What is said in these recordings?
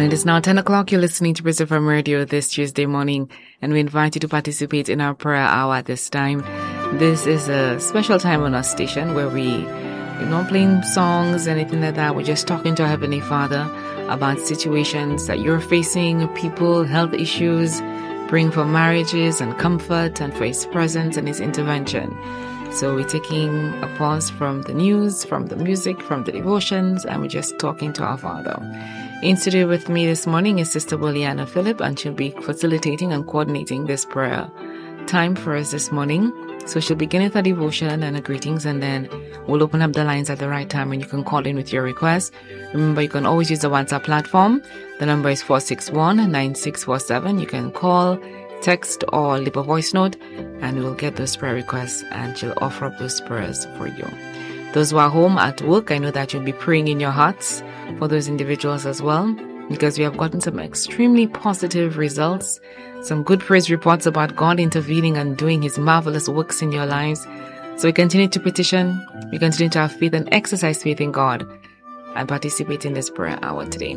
And it is now 10 o'clock. You're listening to Bridge FM Radio this Tuesday morning, and we invite you to participate in our prayer hour at this time. This is a special time on our station where we're not playing songs, anything like that. We're just talking to our Heavenly Father about situations that you're facing, people, health issues, praying for marriages and comfort and for His presence and His intervention. So we're taking a pause from the news, from the music, from the devotions, and we're just talking to our Father. In studio with me this morning is Sister Williana Phillip, and she'll be facilitating and coordinating this prayer time for us this morning. So she'll begin with a devotion and a greetings, and then we'll open up the lines at the right time and you can call in with your request. Remember, you can always use the WhatsApp platform. The number is 461-9647. You can call, text, or leave a voice note, and we'll get those prayer requests and she'll offer up those prayers for you. Those who are home at work, I know that you'll be praying in your hearts for those individuals as well, because we have gotten some extremely positive results, some good praise reports about God intervening and doing His marvelous works in your lives. So we continue to petition, we continue to have faith and exercise faith in God and participate in this prayer hour today.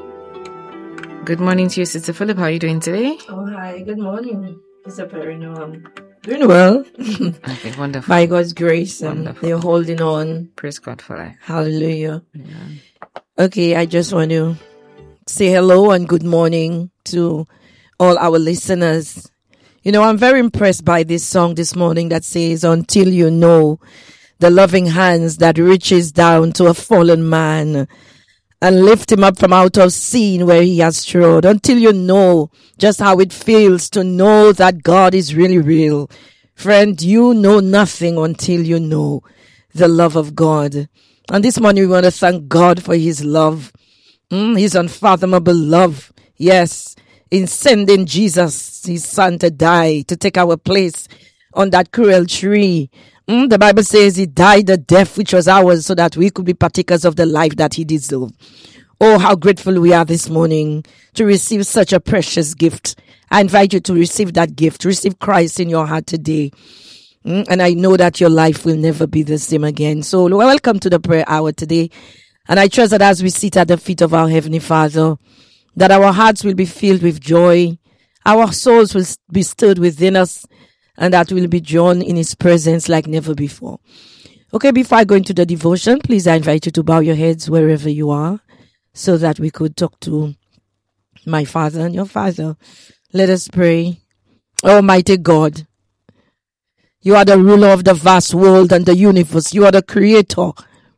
Good morning to you, Sister Phillip. How are you doing today? Oh, hi. Good morning, Sister Perry. Doing well. Okay, wonderful. By God's grace, Wonderful. you're holding on. Praise God for that. Hallelujah. Yeah. Okay, I just want to say hello and good morning to all our listeners. You know, I'm very impressed by this song this morning that says, "Until you know the loving hands that reaches down to a fallen man and lift him up from out of sin where he has strayed. Until you know just how it feels to know that God is really real. Friend, you know nothing until you know the love of God." And this morning we want to thank God for His love, His unfathomable love. Yes, in sending Jesus, His Son, to die, to take our place on that cruel tree. The Bible says He died the death which was ours so that we could be partakers of the life that He deserved. Oh, how grateful we are this morning to receive such a precious gift. I invite you to receive that gift. Receive Christ in your heart today. And I know that your life will never be the same again. So welcome to the prayer hour today. And I trust that as we sit at the feet of our Heavenly Father, that our hearts will be filled with joy. Our souls will be stirred within us, and that we'll be drawn in His presence like never before. Okay, before I go into the devotion, please I invite you to bow your heads wherever you are so that we could talk to my Father and your Father. Let us pray. Almighty God, You are the ruler of the vast world and the universe. You are the creator.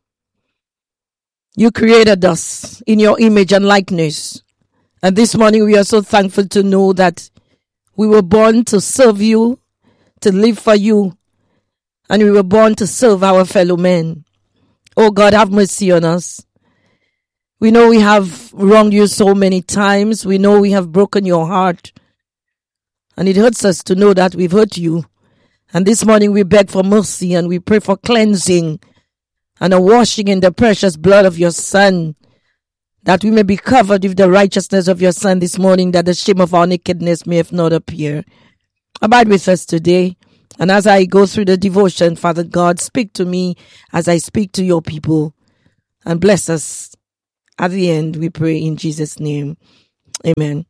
You created us in Your image and likeness. And this morning we are so thankful to know that we were born to serve You, to live for You, and we were born to serve our fellow men. Oh God, have mercy on us. We know we have wronged You so many times. We know we have broken Your heart. And it hurts us to know that we've hurt You. And this morning we beg for mercy and we pray for cleansing and a washing in the precious blood of Your Son, that we may be covered with the righteousness of Your Son this morning, that the shame of our nakedness may have not appear. Abide with us today. And as I go through the devotion, Father God, speak to me as I speak to Your people, and bless us at the end, we pray in Jesus' name. Amen.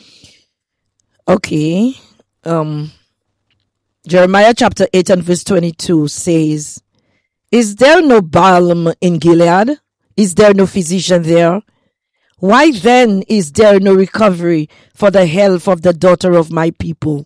Okay. Jeremiah chapter 8 and verse 22 says, "Is there no balm in Gilead? Is there no physician there? Why then is there no recovery for the health of the daughter of my people?"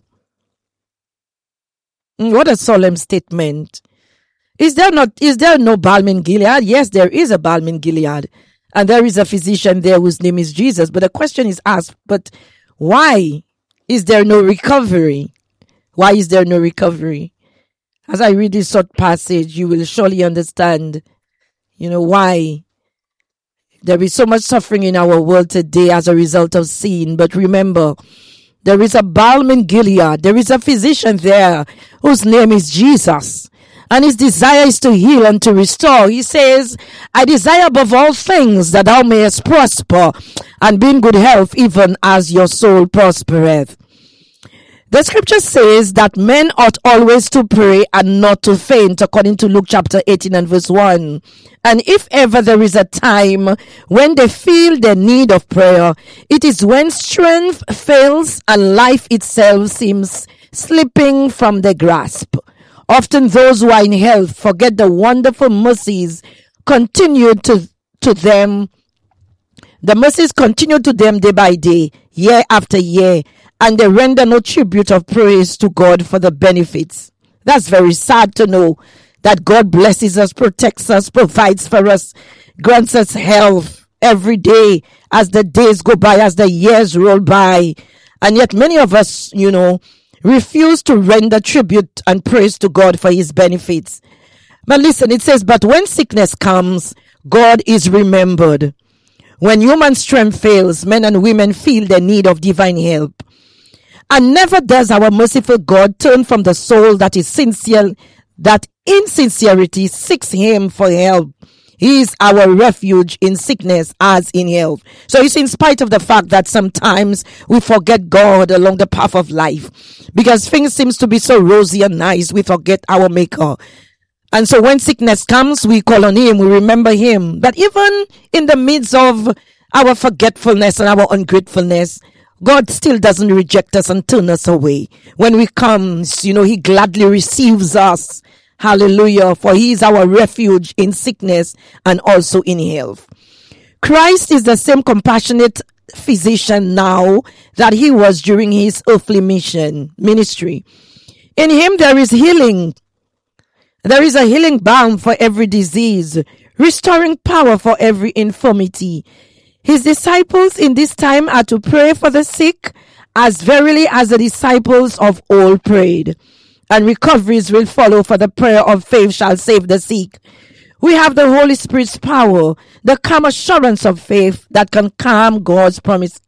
What a solemn statement. Is there no balm in Gilead? Yes, there is a balm in Gilead. And there is a physician there whose name is Jesus. But the question is asked, but why is there no recovery? Why is there no recovery? As I read this short passage, you will surely understand, why there is so much suffering in our world today as a result of sin. But remember, there is a balm in Gilead. There is a physician there whose name is Jesus. And His desire is to heal and to restore. He says, "I desire above all things that thou mayest prosper and be in good health, even as your soul prospereth." The scripture says that men ought always to pray and not to faint, according to Luke chapter 18 and verse 1. And if ever there is a time when they feel the need of prayer, it is when strength fails and life itself seems slipping from their grasp. Often those who are in health forget the wonderful mercies continued to them. The mercies continue to them day by day, year after year, and they render no tribute of praise to God for the benefits. That's very sad to know that God blesses us, protects us, provides for us, grants us health every day as the days go by, as the years roll by. And yet many of us, refuse to render tribute and praise to God for his benefits. But listen, it says, but when sickness comes, God is remembered. When human strength fails, men and women feel the need of divine help. And never does our merciful God turn from the soul that is sincere, that in sincerity seeks him for help. He is our refuge in sickness as in health. So it's in spite of the fact that sometimes we forget God along the path of life, because things seems to be so rosy and nice, we forget our Maker. And so when sickness comes, we call on him, we remember him. But even in the midst of our forgetfulness and our ungratefulness, God still doesn't reject us and turn us away. When we come, he gladly receives us. Hallelujah. For he is our refuge in sickness and also in health. Christ is the same compassionate physician now that he was during his earthly ministry. In him there is healing. There is a healing balm for every disease, restoring power for every infirmity. His disciples in this time are to pray for the sick as verily as the disciples of old prayed. And recoveries will follow, for the prayer of faith shall save the sick. We have the Holy Spirit's power, the calm assurance of faith that can claim God's promises.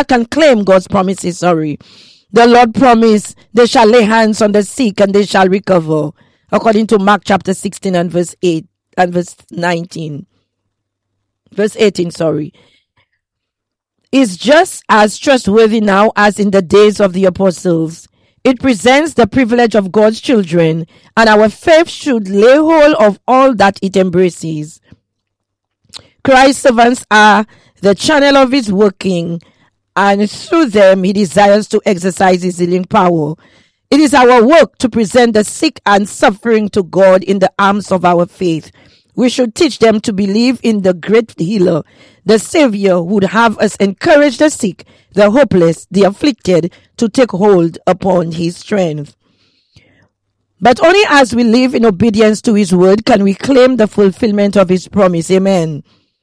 The Lord promised, they shall lay hands on the sick and they shall recover. According to Mark chapter 16 and verse 8 and verse 19. Verse 18, is just as trustworthy now as in the days of the apostles. It presents the privilege of God's children, and our faith should lay hold of all that it embraces. Christ's servants are the channel of his working, and through them he desires to exercise his healing power. It is our work to present the sick and suffering to God in the arms of our faith. We should teach them to believe in the great healer, the Savior who would have us encourage the sick, the hopeless, the afflicted to take hold upon his strength. But only as we live in obedience to his word can we claim the fulfillment of his promise. Amen.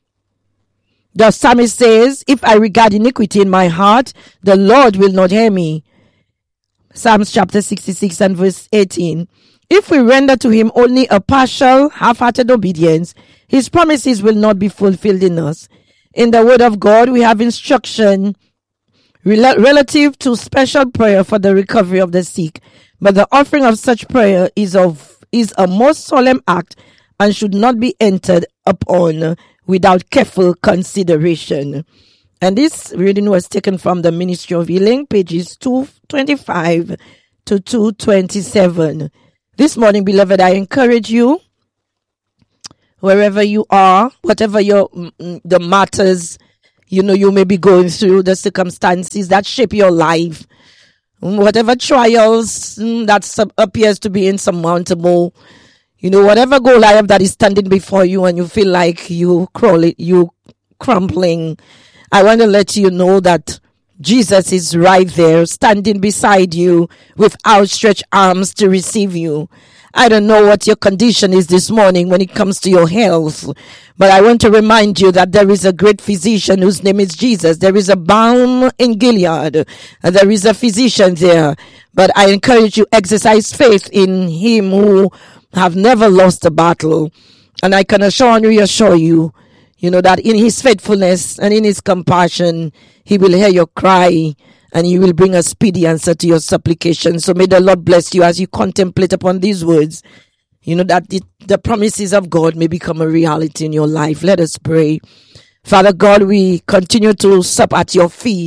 The psalmist says, if I regard iniquity in my heart, the Lord will not hear me. Psalms chapter 66 and verse 18. If we render to him only a partial, half-hearted obedience, his promises will not be fulfilled in us. In the word of God, we have instruction relative to special prayer for the recovery of the sick. But the offering of such prayer is a most solemn act and should not be entered upon without careful consideration. And this reading was taken from the Ministry of Healing, pages 225 to 227. This morning, beloved, I encourage you, wherever you are, whatever the matters, you may be going through, the circumstances that shape your life, whatever trials that appears to be insurmountable, whatever Goliath that is standing before you and you feel like you crumbling, I want to let you know that Jesus is right there, standing beside you with outstretched arms to receive you. I don't know what your condition is this morning when it comes to your health, but I want to remind you that there is a great physician whose name is Jesus. There is a balm in Gilead. There is a physician there. But I encourage you, exercise faith in him who have never lost a battle. And I can reassure you, that in his faithfulness and in his compassion, he will hear your cry and he will bring a speedy answer to your supplication. So may the Lord bless you as you contemplate upon these words, that the promises of God may become a reality in your life. Let us pray. Father God, we continue to sup at your feet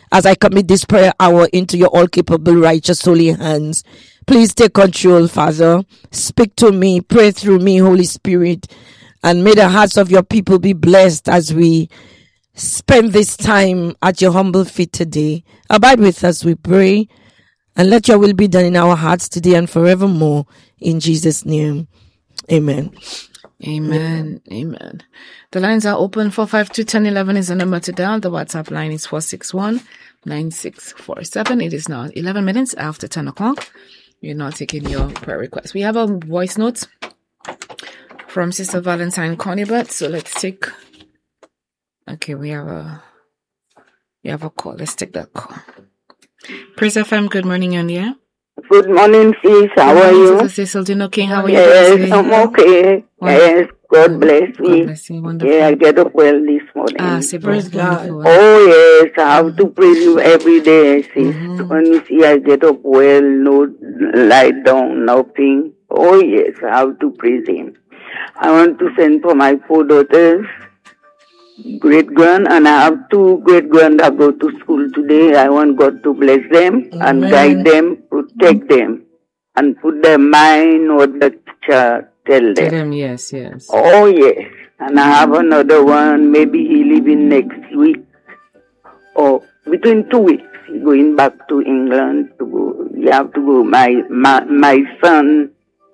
as I commit this prayer hour into your all-capable, righteous, holy hands. Please take control, Father. Speak to me, pray through me, Holy Spirit, and may the hearts of your people be blessed as we spend this time at your humble feet today. Abide with us, we pray, and let your will be done in our hearts today and forevermore. In Jesus' name, amen. Amen. Amen. The lines are open. 452-1011 is the number to dial. The WhatsApp line is 461-9647. It is now 11 minutes after 10 o'clock. You're now taking your prayer requests. We have a voice note from Sister Valentine Conibert. So let's take... Okay, we have a call. Let's take that call. Praise FM, good morning, on the air. Good morning, sis. How are you? Sister Cecil Dino King, how are you? Yes, I'm okay. Yes, God bless me. God bless you. Wonderful. Yeah, I get up well this morning. Praise God. Oh, yes, I have to praise you every day, sis. When you see I get up well, no lie down, nothing. Oh, yes, I have to praise him. I want to send for my 4 daughters, great-grand, and I have 2 great-grand that go to school today. I want God to bless them and guide them, protect them, and put their mind what the teacher tell them. Yes, yes. Oh, yes. And I have another one, maybe he leaving next week, or between 2 weeks. He's going back to England to go. You have to go. My son,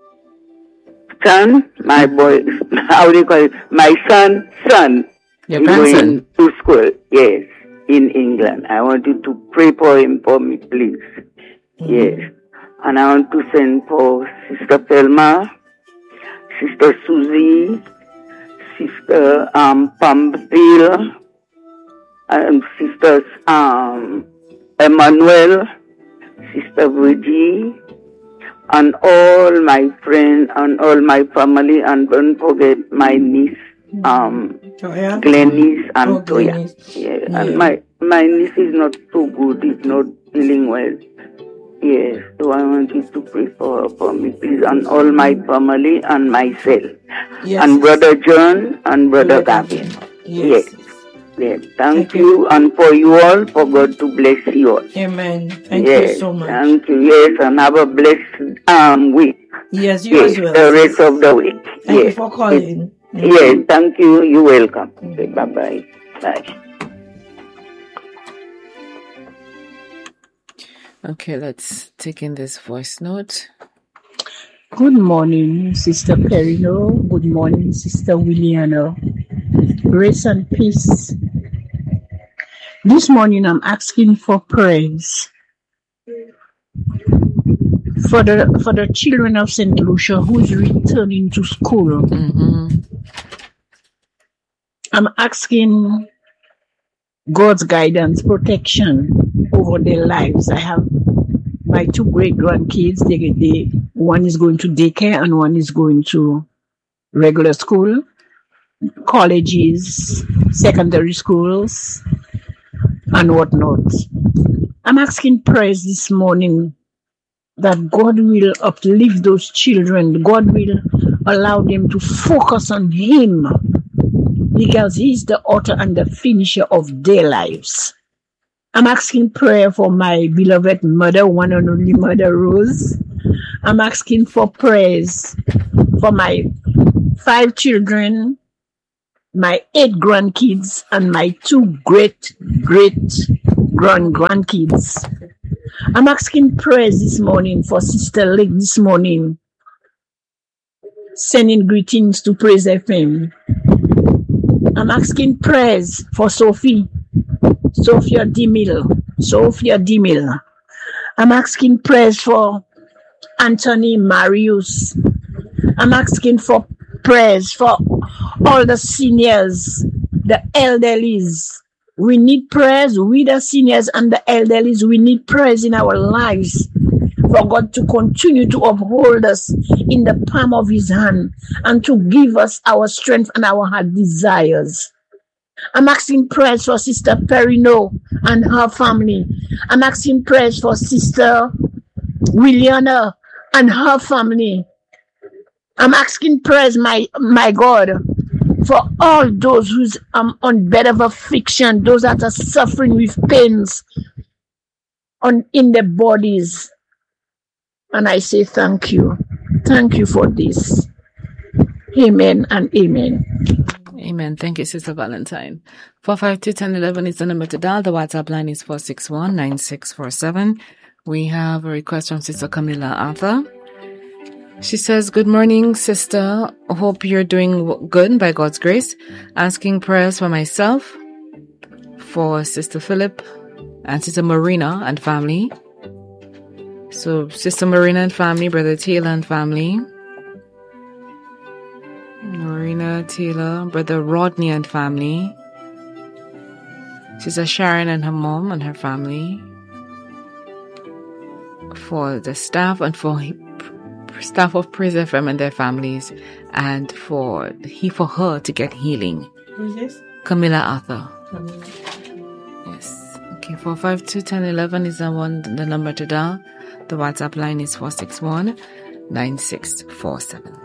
my boy, how do you call it? My son. Your grandson? Going to school, yes, in England. I want you to pray for him for me, please. Yes. And I want to send for Sister Thelma, Sister Susie, Sister Pamphile, and Sisters Emmanuel, Sister Virgie, and all my friends and all my family, and don't forget my niece, Glennis and Toya. Yeah. And my niece is not so good, is not feeling well. Yes, so I want you to pray for me, please, and all my family and myself. Yes. And Brother John and Brother Gavin. Yes. Yes. Thank you, and for you all, for God to bless you all. Amen. Thank you so much. Thank you, yes, and have a blessed week. Yes, you as well. The rest of the week. Thank you for calling. Yes, thank you. You're welcome. Okay, bye-bye. Bye. Okay, let's take in this voice note. Good morning, Sister Perino. Good morning, Sister Williana. Grace and peace. This morning I'm asking for prayers for the children of St. Lucia who's returning to school. I'm asking God's guidance, protection over their lives. I have my 2 great grandkids. One is going to daycare and one is going to regular school, colleges, secondary schools, and whatnot. I'm asking prayers this morning that God will uplift those children. God will allow them to focus on Him, because He's the author and the finisher of their lives. I'm asking prayer for my beloved mother, one and only Mother Rose. I'm asking for prayers for my 5 children, my 8 grandkids, and my 2 great-grandkids. I'm asking prayers this morning for Sister Lake this morning, sending greetings to Praise FM. I'm asking prayers for Sophia Dimil. I'm asking prayers for Anthony Marius. I'm asking for prayers for all the seniors, the elderlies. We need prayers. We, the seniors and the elderlies, we need prayers in our lives for God to continue to uphold us in the palm of His hand and to give us our strength and our heart desires. I'm asking prayers for Sister Perino and her family. I'm asking prayers for Sister Williana and her family. I'm asking prayers, my God, for all those who's on bed of affliction, those that are suffering with pains in their bodies. And I say thank you. Thank you for this. Amen and amen. Amen. Thank you, Sister Valentine. 452-1011 is the number to dial. The WhatsApp line is 461-9647. We have a request from Sister Camilla Arthur. She says, good morning, sister. Hope you're doing good by God's grace. Asking prayers for myself, for Sister Philip and Sister Marina and family. So, Sister Marina and family, Brother Taylor and family. Marina, Taylor, Brother Rodney and family. Sister Sharon and her mom and her family. For the staff and for staff of Praise FM and their families, and for her to get healing. Who's this? Camilla Arthur. Yes. Okay, 452-1011 is the number to dial. The WhatsApp line is 461-9647.